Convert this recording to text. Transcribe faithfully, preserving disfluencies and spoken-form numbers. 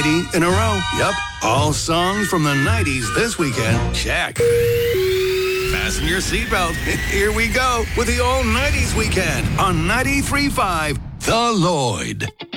in a row. Yep. All songs from the nineties this weekend. Check. Fasten your seatbelt. Here we go with the all nineties weekend on ninety-three point five The Lloyd.